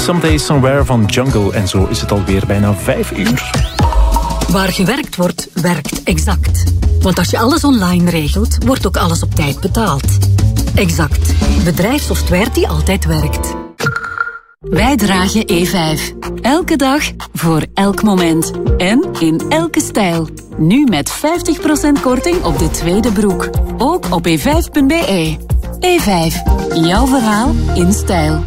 Someday Somewhere van Jungle. En zo is het alweer bijna 5 uur. Waar gewerkt wordt, werkt Exact. Want als je alles online regelt, wordt ook alles op tijd betaald. Exact. Bedrijfssoftware die altijd werkt. Wij dragen E5. Elke dag, voor elk moment. En in elke stijl. Nu met 50% korting op de tweede broek. Ook op e5.be. E5. Jouw verhaal in stijl.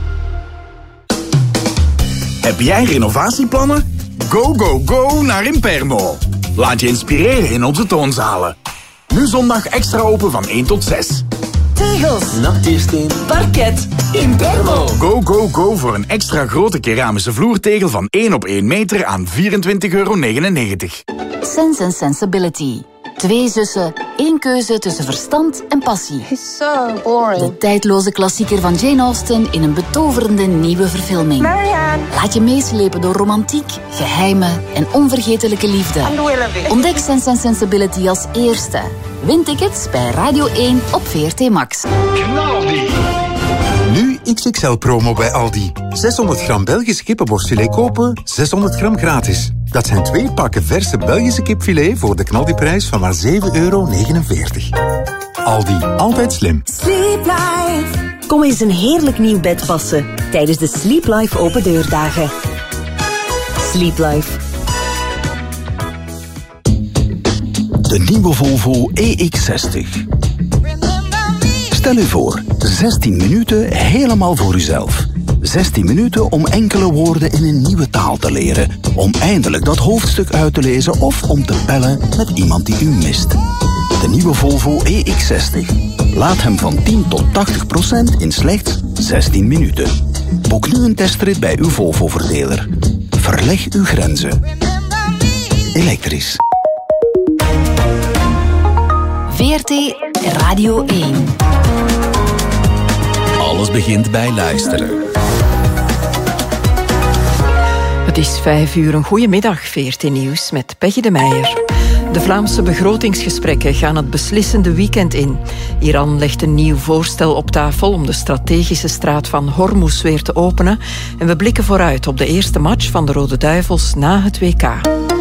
Heb jij renovatieplannen? Go, go, go naar Impermo. Laat je inspireren in onze toonzalen. Nu zondag extra open van 1 tot 6. Tegels, natiersteen, parket, Impermo. Go, go, go voor een extra grote keramische vloertegel van 1 op 1 meter aan €24,99. Sense and Sensibility. 2 zussen, 1 keuze tussen verstand en passie. It's so boring. De tijdloze klassieker van Jane Austen in een betoverende nieuwe verfilming. Marianne. Laat je meeslepen door romantiek, geheimen en onvergetelijke liefde. And Willoughby. Ontdek Sense and Sensibility als eerste. Win tickets bij Radio 1 op VRT Max. Nu XXL-promo bij Aldi. 600 gram Belgisch kippenborstfilet kopen, 600 gram gratis. Dat zijn 2 pakken verse Belgische kipfilet voor de knaldiprijs van maar €7,49. Aldi, altijd slim. Sleep Life. Kom eens een heerlijk nieuw bed passen tijdens de Sleep Life open deurdagen. Sleep Life. De nieuwe Volvo EX60. Stel u voor, 16 minuten helemaal voor uzelf. 16 minuten om enkele woorden in een nieuwe taal te leren. Om eindelijk dat hoofdstuk uit te lezen of om te bellen met iemand die u mist. De nieuwe Volvo EX60. Laat hem van 10 tot 80% in slechts 16 minuten. Boek nu een testrit bij uw Volvo-verdeler. Verleg uw grenzen. Elektrisch. VRT Radio 1. Alles begint bij luisteren. Het is 5 uur. Een goedemiddag, VRT Nieuws met Peggy de Meijer. De Vlaamse begrotingsgesprekken gaan het beslissende weekend in. Iran legt een nieuw voorstel op tafel om de strategische straat van Hormuz weer te openen. En we blikken vooruit op de eerste match van de Rode Duivels na het WK.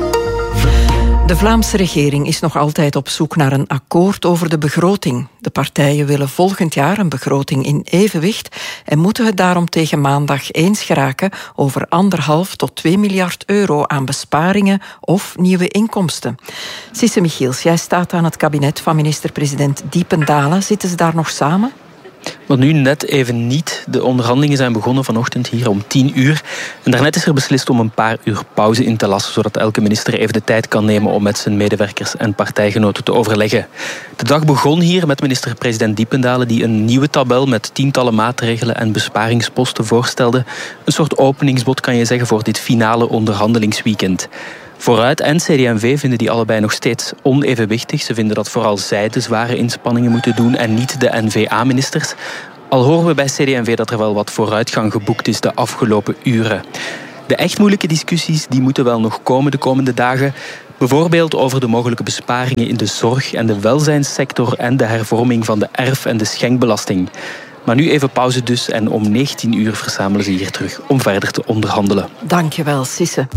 De Vlaamse regering is nog altijd op zoek naar een akkoord over de begroting. De partijen willen volgend jaar een begroting in evenwicht en moeten het daarom tegen maandag eens geraken over 1,5 tot 2 miljard euro aan besparingen of nieuwe inkomsten. Sisse Michiels, jij staat aan het kabinet van minister-president Diependalen. Zitten ze daar nog samen? Maar nu net even niet. De onderhandelingen zijn begonnen vanochtend hier om 10 uur. En daarnet is er beslist om een paar uur pauze in te lassen, zodat elke minister even de tijd kan nemen om met zijn medewerkers en partijgenoten te overleggen. De dag begon hier met minister-president Diependalen, die een nieuwe tabel met tientallen maatregelen en besparingsposten voorstelde. Een soort openingsbod, kan je zeggen, voor dit finale onderhandelingsweekend. Vooruit en CD&V vinden die allebei nog steeds onevenwichtig. Ze vinden dat vooral zij de zware inspanningen moeten doen en niet de N-VA-ministers. Al horen we bij CD&V dat er wel wat vooruitgang geboekt is de afgelopen uren. De echt moeilijke discussies die moeten wel nog komen de komende dagen. Bijvoorbeeld over de mogelijke besparingen in de zorg en de welzijnssector en de hervorming van de erf- en de schenkbelasting. Maar nu even pauze dus en om 19 uur verzamelen ze hier terug om verder te onderhandelen. Dankjewel, Sisse.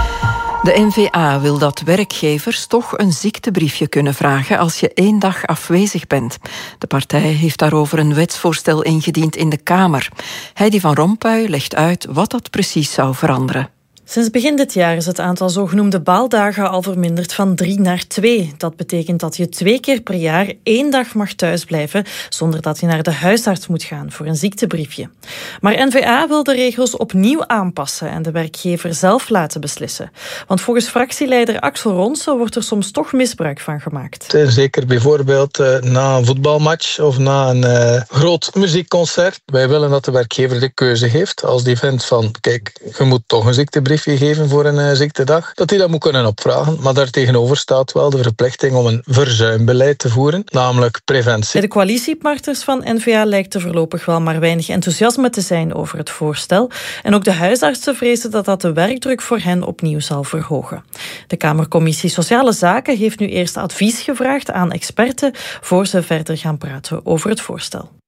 De N-VA wil dat werkgevers toch een ziektebriefje kunnen vragen als je 1 dag afwezig bent. De partij heeft daarover een wetsvoorstel ingediend in de Kamer. Heidi van Rompuy legt uit wat dat precies zou veranderen. Sinds begin dit jaar is het aantal zogenoemde baaldagen al verminderd van 3 naar 2. Dat betekent dat je 2 keer per jaar 1 dag mag thuisblijven zonder dat je naar de huisarts moet gaan voor een ziektebriefje. Maar N-VA wil de regels opnieuw aanpassen en de werkgever zelf laten beslissen. Want volgens fractieleider Axel Ronsen wordt er soms toch misbruik van gemaakt. Zeker bijvoorbeeld na een voetbalmatch of na een groot muziekconcert. Wij willen dat de werkgever de keuze heeft. Als die vindt van, kijk, je moet toch een ziektebriefje geven voor een ziektedag, dat hij dat moet kunnen opvragen. Maar daartegenover staat wel de verplichting om een verzuimbeleid te voeren, namelijk preventie. Bij de coalitiepartners van N-VA lijkt er voorlopig wel maar weinig enthousiasme te zijn over het voorstel. En ook de huisartsen vrezen dat dat de werkdruk voor hen opnieuw zal verhogen. De Kamercommissie Sociale Zaken heeft nu eerst advies gevraagd aan experten voor ze verder gaan praten over het voorstel.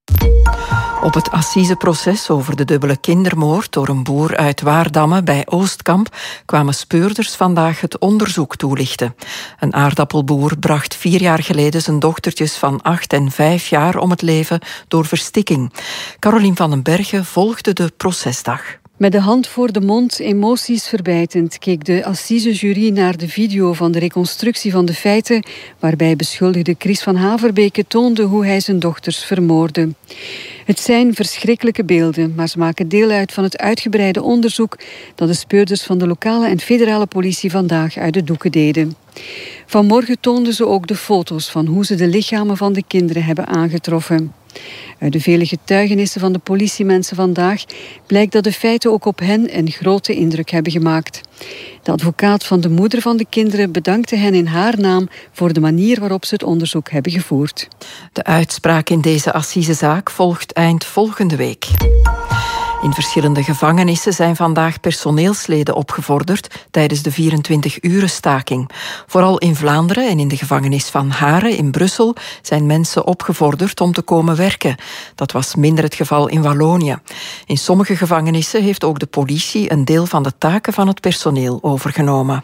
Op het assiseproces over de dubbele kindermoord door een boer uit Waardamme bij Oostkamp kwamen speurders vandaag het onderzoek toelichten. Een aardappelboer bracht 4 jaar geleden zijn dochtertjes van 8 en 5 jaar om het leven door verstikking. Carolien van den Bergen volgde de procesdag. Met de hand voor de mond, emoties verbijtend, keek de assisejury naar de video van de reconstructie van de feiten, waarbij beschuldigde Chris van Haverbeke toonde hoe hij zijn dochters vermoordde. Het zijn verschrikkelijke beelden, maar ze maken deel uit van het uitgebreide onderzoek dat de speurders van de lokale en federale politie vandaag uit de doeken deden. Vanmorgen toonden ze ook de foto's van hoe ze de lichamen van de kinderen hebben aangetroffen. Uit de vele getuigenissen van de politiemensen vandaag blijkt dat de feiten ook op hen een grote indruk hebben gemaakt. De advocaat van de moeder van de kinderen bedankte hen in haar naam voor de manier waarop ze het onderzoek hebben gevoerd. De uitspraak in deze assisezaak volgt eind volgende week. In verschillende gevangenissen zijn vandaag personeelsleden opgevorderd tijdens de 24-uren-staking. Vooral in Vlaanderen en in de gevangenis van Haren in Brussel zijn mensen opgevorderd om te komen werken. Dat was minder het geval in Wallonië. In sommige gevangenissen heeft ook de politie een deel van de taken van het personeel overgenomen.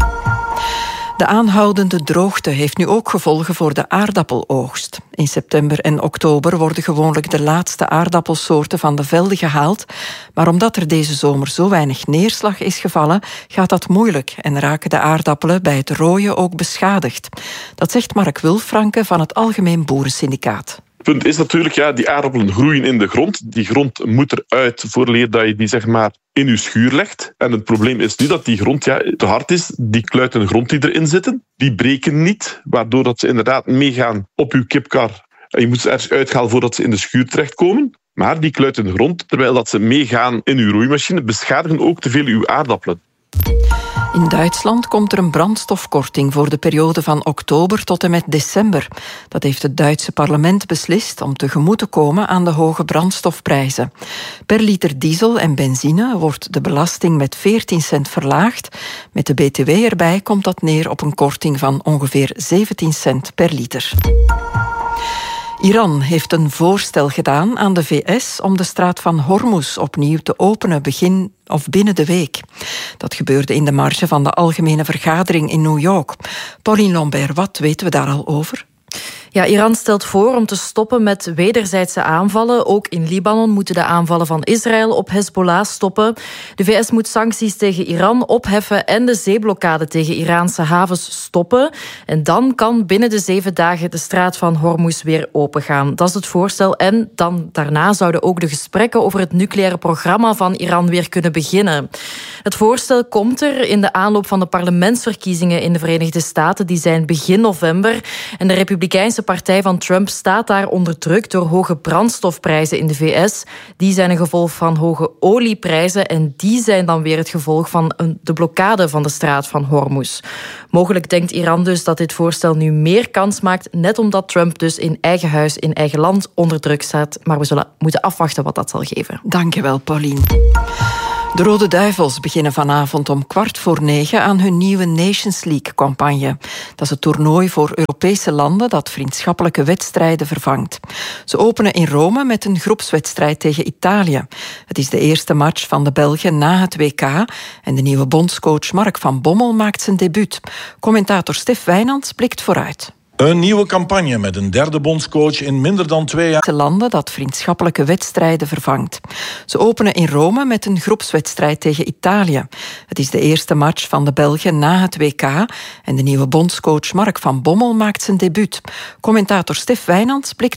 De aanhoudende droogte heeft nu ook gevolgen voor de aardappeloogst. In september en oktober worden gewoonlijk de laatste aardappelsoorten van de velden gehaald. Maar omdat er deze zomer zo weinig neerslag is gevallen, gaat dat moeilijk en raken de aardappelen bij het rooien ook beschadigd. Dat zegt Mark Wulfranke van het Algemeen Boerensyndicaat. Het punt is natuurlijk, die aardappelen groeien in de grond. Die grond moet eruit vooraleer dat je die in je schuur legt. En het probleem is nu dat die grond te hard is. Die kluiten grond die erin zitten, die breken niet, waardoor dat ze inderdaad meegaan op je kipkar. En je moet ze ergens uithalen voordat ze in de schuur terechtkomen. Maar die kluiten grond, terwijl dat ze meegaan in uw roeimachine, beschadigen ook te veel uw aardappelen. In Duitsland komt er een brandstofkorting voor de periode van oktober tot en met december. Dat heeft het Duitse parlement beslist om tegemoet te komen aan de hoge brandstofprijzen. Per liter diesel en benzine wordt de belasting met 14 cent verlaagd. Met de BTW erbij komt dat neer op een korting van ongeveer 17 cent per liter. Iran heeft een voorstel gedaan aan de VS om de straat van Hormuz opnieuw te openen binnen de week. Dat gebeurde in de marge van de Algemene Vergadering in New York. Pauline Lambert, wat weten we daar al over? Ja, Iran stelt voor om te stoppen met wederzijdse aanvallen. Ook in Libanon moeten de aanvallen van Israël op Hezbollah stoppen. De VS moet sancties tegen Iran opheffen en de zeeblokkade tegen Iraanse havens stoppen. En dan kan binnen de 7 dagen de straat van Hormuz weer opengaan. Dat is het voorstel. En dan daarna zouden ook de gesprekken over het nucleaire programma van Iran weer kunnen beginnen. Het voorstel komt er in de aanloop van de parlementsverkiezingen in de Verenigde Staten. Die zijn begin november. En de Republikeinse partij van Trump staat daar onder druk door hoge brandstofprijzen in de VS. Die zijn een gevolg van hoge olieprijzen en die zijn dan weer het gevolg van de blokkade van de straat van Hormuz. Mogelijk denkt Iran dus dat dit voorstel nu meer kans maakt, net omdat Trump dus in eigen huis, in eigen land onder druk staat. Maar we zullen moeten afwachten wat dat zal geven. Dank je wel, Pauline. De Rode Duivels beginnen vanavond om 8:45 aan hun nieuwe Nations League-campagne. Dat is het toernooi voor Europese landen dat vriendschappelijke wedstrijden vervangt. Ze openen in Rome met een groepswedstrijd tegen Italië. Het is de eerste match van de Belgen na het WK en de nieuwe bondscoach Mark van Bommel maakt zijn debuut. Commentator Stef Wijnands blikt vooruit. Een nieuwe campagne met een derde bondscoach in minder dan 2 jaar. Landen dat vriendschappelijke wedstrijden vervangt. Ze openen in Rome met een groepswedstrijd tegen Italië. Het is de eerste match van de Belgen na het WK en de nieuwe bondscoach Mark van Bommel maakt zijn debuut. Commentator Stef Wijnands blikt